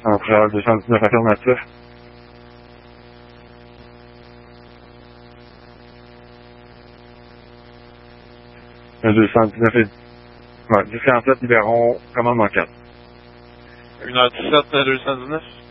Montréal 219 affirmatif. 219 et... Ouais, 1047, libérons, commandement 4. 1h17, 219.